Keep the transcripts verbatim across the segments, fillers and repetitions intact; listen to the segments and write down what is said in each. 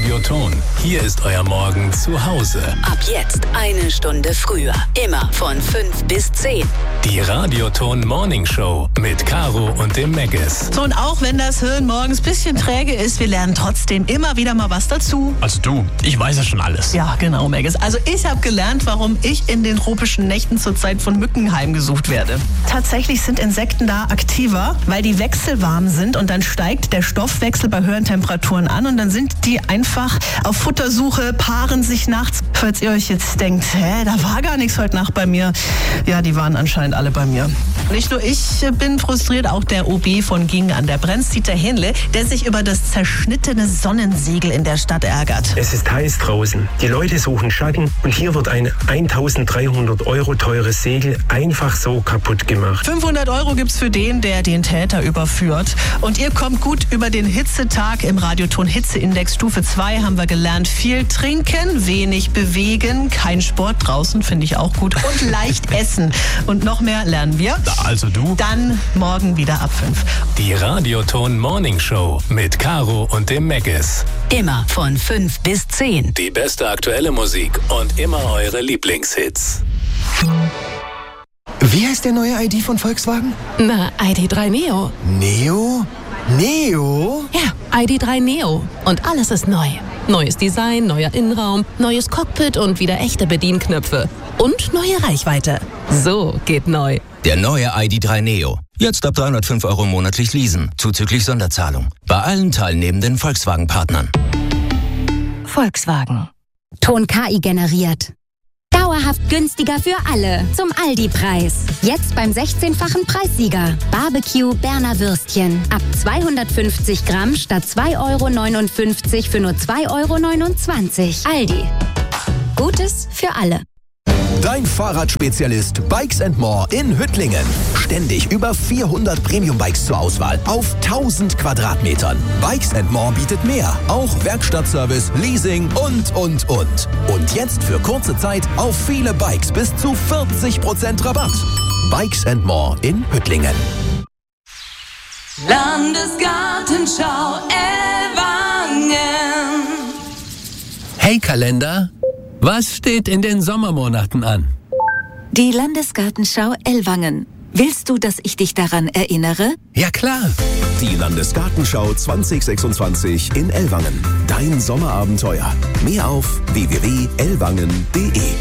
Radioton. Hier ist euer Morgen zu Hause. Ab jetzt eine Stunde früher. Immer von fünf bis zehn. Die Radioton Morning Show mit Caro und dem Meggis. So, und auch wenn das Hirn morgens ein bisschen träge ist, wir lernen trotzdem immer wieder mal was dazu. Also du, ich weiß ja schon alles. Ja, genau, Meggis. Also ich habe gelernt, warum ich in den tropischen Nächten zurzeit von Mücken heimgesucht werde. Tatsächlich sind Insekten da aktiver, weil die wechselwarm sind und dann steigt der Stoffwechsel bei höheren Temperaturen an und dann sind die einfach auf Futtersuche, paaren sich nachts. Falls ihr euch jetzt denkt, hä, da war gar nichts heute Nacht bei mir. Ja, die waren anscheinend alle bei mir. Nicht nur ich bin frustriert, auch der O B von Gingen an der Brenz, Dieter Hähnle, der sich über das zerschnittene Sonnensegel in der Stadt ärgert. Es ist heiß draußen. Die Leute suchen Schatten und hier wird ein eintausenddreihundert Euro teures Segel einfach so kaputt gemacht. fünfhundert Euro gibt's für den, der den Täter überführt. Und ihr kommt gut über den Hitzetag. Im Radioton Hitzeindex Stufe zwei haben wir gelernt, viel trinken, wenig bewegen, kein Sport draußen, finde ich auch gut, und leicht essen. Und noch mehr lernen wir. Also du? Dann morgen wieder ab fünf. Die Radioton Morning Show mit Caro und dem Meggis. Immer von fünf bis zehn. Die beste aktuelle Musik und immer eure Lieblingshits. Wie heißt der neue I D von Volkswagen? Na, I D drei Neo. Neo? Neo? Ja, I D drei Neo. Und alles ist neu. Neues Design, neuer Innenraum, neues Cockpit und wieder echte Bedienknöpfe. Und neue Reichweite. So geht neu. Der neue I D drei Neo. Jetzt ab dreihundertfünf Euro monatlich leasen, zuzüglich Sonderzahlung. Bei allen teilnehmenden Volkswagen-Partnern. Volkswagen. Ton K I generiert. Dauerhaft günstiger für alle. Zum Aldi-Preis. Jetzt beim sechzehnfachen Preissieger. Barbecue Berner Würstchen. Ab zweihundertfünfzig Gramm statt zwei Euro neunundfünfzig für nur zwei Euro neunundzwanzig. Aldi. Gutes für alle. Dein Fahrradspezialist Bikes and More in Hüttlingen. Ständig über vierhundert Premium-Bikes zur Auswahl auf tausend Quadratmetern. Bikes and More bietet mehr. Auch Werkstattservice, Leasing und, und, und. Und jetzt für kurze Zeit auf viele Bikes bis zu vierzig Prozent Rabatt. Bikes and More in Hüttlingen. Landesgartenschau Ellwangen. Hey Kalender, was steht in den Sommermonaten an? Die Landesgartenschau Ellwangen. Willst du, dass ich dich daran erinnere? Ja klar. Die Landesgartenschau zwanzig sechsundzwanzig in Ellwangen. Dein Sommerabenteuer. Mehr auf w w w punkt ellwangen punkt de.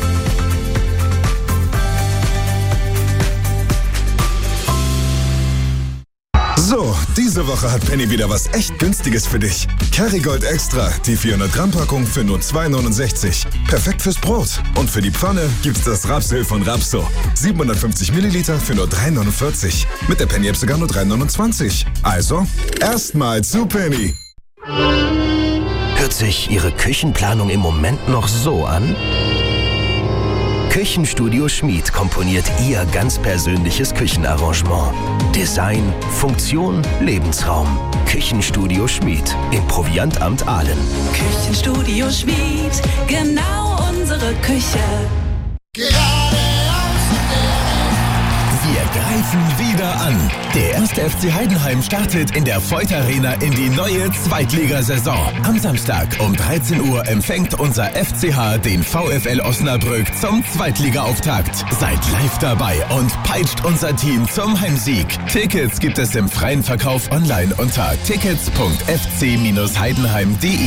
So, diese Woche hat Penny wieder was echt Günstiges für dich. Kerrygold Extra, die vierhundert Gramm Packung für nur zwei neunundsechzig. Perfekt fürs Brot. Und für die Pfanne gibt's das Rapsöl von Rapso. siebenhundertfünfzig Milliliter für nur drei neunundvierzig. Mit der Penny-App sogar nur drei neunundzwanzig. Also, erstmal zu Penny. Hört sich Ihre Küchenplanung im Moment noch so an? Küchenstudio Schmid komponiert Ihr ganz persönliches Küchenarrangement. Design, Funktion, Lebensraum. Küchenstudio Schmid im Proviantamt Aalen. Küchenstudio Schmid, genau unsere Küche. Wir greifen wieder an. Der erste F C Heidenheim startet in der Voith Arena in die neue Zweitligasaison. Am Samstag um dreizehn Uhr empfängt unser F C H den VfL Osnabrück zum Zweitligaauftakt. Seid live dabei und peitscht unser Team zum Heimsieg. Tickets gibt es im freien Verkauf online unter tickets punkt f c heidenheim punkt de.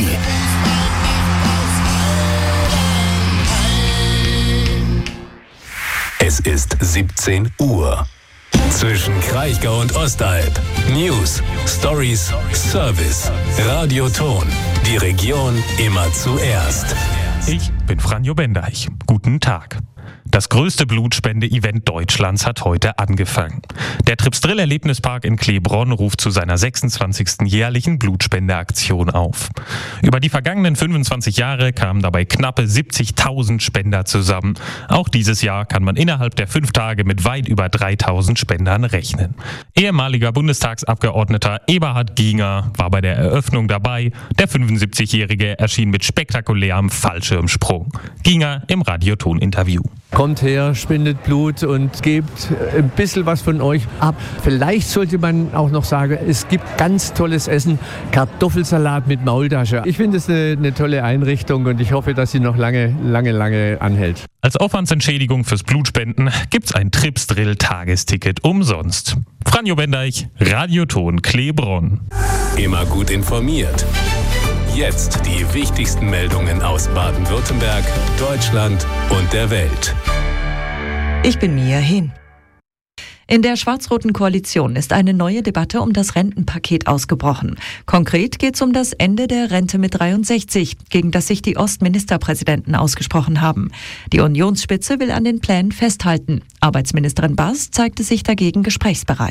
Es ist siebzehn Uhr. Zwischen Kraichgau und Ostalb. News, Stories, Service. Radioton. Die Region immer zuerst. Ich bin Franjo Bendeich. Guten Tag. Das größte Blutspende-Event Deutschlands hat heute angefangen. Der Tripsdrill-Erlebnispark in Klebronn ruft zu seiner sechsundzwanzigsten jährlichen Blutspendeaktion auf. Über die vergangenen fünfundzwanzig Jahre kamen dabei knappe siebzigtausend Spender zusammen. Auch dieses Jahr kann man innerhalb der fünf Tage mit weit über dreitausend Spendern rechnen. Ehemaliger Bundestagsabgeordneter Eberhard Ginger war bei der Eröffnung dabei. Der fünfundsiebzigjährige erschien mit spektakulärem Fallschirmsprung. Ginger im Radioton-Interview. Kommt her, spendet Blut und gebt ein bisschen was von euch ab. Vielleicht sollte man auch noch sagen, es gibt ganz tolles Essen, Kartoffelsalat mit Maultasche. Ich finde es eine, eine tolle Einrichtung und ich hoffe, dass sie noch lange, lange, lange anhält. Als Aufwandsentschädigung fürs Blutspenden gibt's ein Tripsdrill-Tagesticket umsonst. Franjo Bendeich, Radioton Kleebronn. Immer gut informiert. Jetzt die wichtigsten Meldungen aus Baden-Württemberg, Deutschland und der Welt. Ich bin Mia Hin. In der schwarz-roten Koalition ist eine neue Debatte um das Rentenpaket ausgebrochen. Konkret geht es um das Ende der Rente mit dreiundsechzig, gegen das sich die Ostministerpräsidenten ausgesprochen haben. Die Unionsspitze will an den Plänen festhalten. Arbeitsministerin Bass zeigte sich dagegen gesprächsbereit.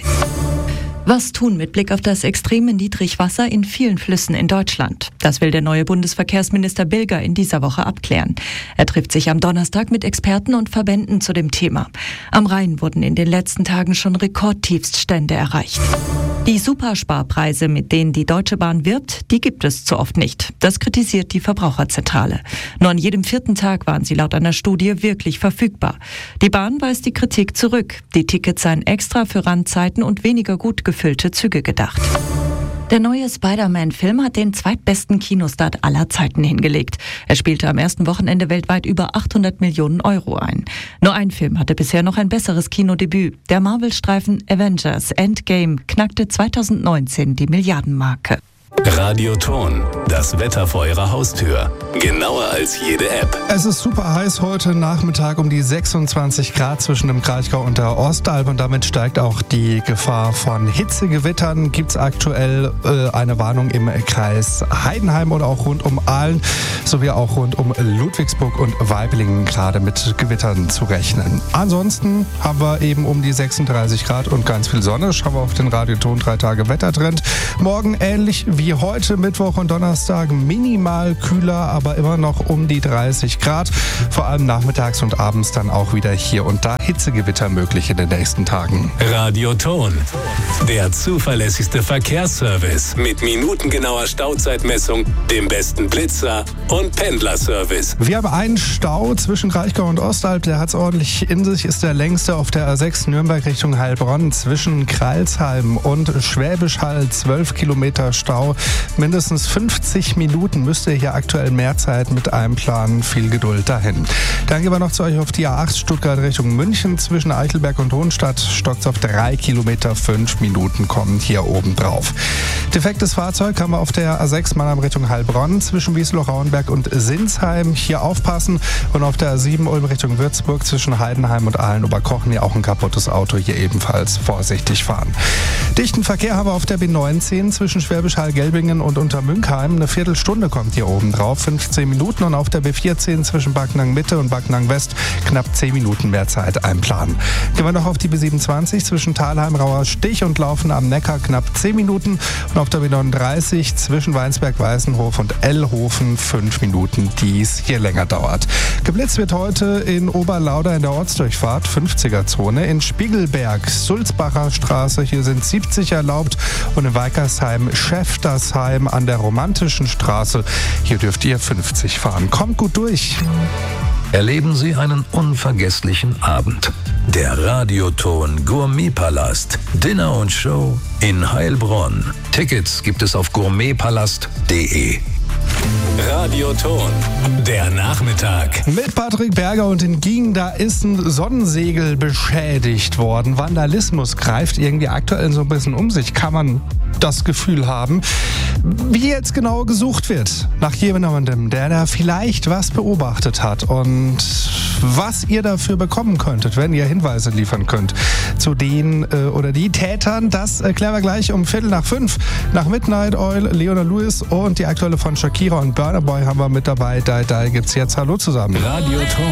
Was tun mit Blick auf das extreme Niedrigwasser in vielen Flüssen in Deutschland? Das will der neue Bundesverkehrsminister Bilger in dieser Woche abklären. Er trifft sich am Donnerstag mit Experten und Verbänden zu dem Thema. Am Rhein wurden in den letzten Tagen schon Rekordtiefststände erreicht. Die Supersparpreise, mit denen die Deutsche Bahn wirbt, die gibt es zu oft nicht. Das kritisiert die Verbraucherzentrale. Nur an jedem vierten Tag waren sie laut einer Studie wirklich verfügbar. Die Bahn weist die Kritik zurück. Die Tickets seien extra für Randzeiten und weniger gut gefüllte Züge gedacht. Der neue Spider-Man-Film hat den zweitbesten Kinostart aller Zeiten hingelegt. Er spielte am ersten Wochenende weltweit über achthundert Millionen Euro ein. Nur ein Film hatte bisher noch ein besseres Kinodebüt. Der Marvel-Streifen Avengers Endgame knackte zweitausendneunzehn die Milliardenmarke. Radioton, das Wetter vor Ihrer Haustür. Genauer als jede App. Es ist super heiß heute Nachmittag, um die sechsundzwanzig Grad zwischen dem Kraichgau und der Ostalb. Und damit steigt auch die Gefahr von Hitzegewittern. Gibt es aktuell äh, eine Warnung im Kreis Heidenheim oder auch rund um Aalen, sowie auch rund um Ludwigsburg und Weiblingen gerade mit Gewittern zu rechnen. Ansonsten haben wir eben um die sechsunddreißig Grad und ganz viel Sonne. Schauen wir auf den Radioton drei Tage Wettertrend. Morgen ähnlich wie heute, Mittwoch und Donnerstag, minimal kühler, aber immer noch um die dreißig Grad. Vor allem nachmittags und abends dann auch wieder hier und da Hitzegewitter möglich in den nächsten Tagen. Radioton, der zuverlässigste Verkehrsservice mit minutengenauer Stauzeitmessung, dem besten Blitzer und Pendlerservice. Wir haben einen Stau zwischen Kraichgau und Ostalb, der hat es ordentlich in sich, ist der längste auf der A sechs Nürnberg Richtung Heilbronn zwischen Kreilsheim und Schwäbisch Hall, zwölf Kilometer Stau. Mindestens fünfzig Minuten müsst ihr hier aktuell mehr Zeit mit einplanen. Viel Geduld dahin. Dann gehen wir noch zu euch auf die A acht Stuttgart Richtung München. Zwischen Eichelberg und Hohenstadt stockt auf drei Kilometer, fünf Minuten kommen hier oben drauf. Defektes Fahrzeug haben wir auf der A sechs Mannheim Richtung Heilbronn. Zwischen Wiesloch-Rauenberg und Sinsheim hier aufpassen. Und auf der A sieben Ulm Richtung Würzburg zwischen Heidenheim und Aalen-Oberkochen hier auch ein kaputtes Auto. Hier ebenfalls vorsichtig fahren. Dichten Verkehr haben wir auf der B neunzehn zwischen Schwäbisch Hall, Gelbingen und Untermünkheim. Eine Viertelstunde kommt hier oben drauf, fünfzehn Minuten. Und auf der B vierzehn zwischen Backnang Mitte und Backnang West knapp zehn Minuten mehr Zeit einplanen. Gehen wir noch auf die B siebenundzwanzig zwischen Thalheim, Rauer Stich und Laufen am Neckar knapp zehn Minuten. Und auf der B neununddreißig zwischen Weinsberg-Weißenhof und Ellhofen fünf Minuten, die es hier länger dauert. Geblitzt wird heute in Oberlauder in der Ortsdurchfahrt, fünfziger Zone. In Spiegelberg, Sulzbacher Straße, hier sind siebzig erlaubt. Und in Weikersheim, Schäftersheim an der Romantischen Straße, hier dürft ihr fünfzig fahren. Kommt gut durch. Erleben Sie einen unvergesslichen Abend. Der Radioton Gourmetpalast. Dinner und Show in Heilbronn. Tickets gibt es auf gourmetpalast punkt de. Radioton, der Nachmittag. Mit Patrick Berger und in Gieng, da ist ein Sonnensegel beschädigt worden. Vandalismus greift irgendwie aktuell so ein bisschen um sich, kann man das Gefühl haben. Wie jetzt genau gesucht wird nach jemandem, der da vielleicht was beobachtet hat und was ihr dafür bekommen könntet, wenn ihr Hinweise liefern könnt zu den äh, oder die Tätern, das erklären wir gleich um Viertel nach fünf. Nach Midnight Oil, Leona Lewis und die aktuelle von Shakira und Burna Boy haben wir mit dabei. Da, da gibt's jetzt Hallo zusammen. Radioton.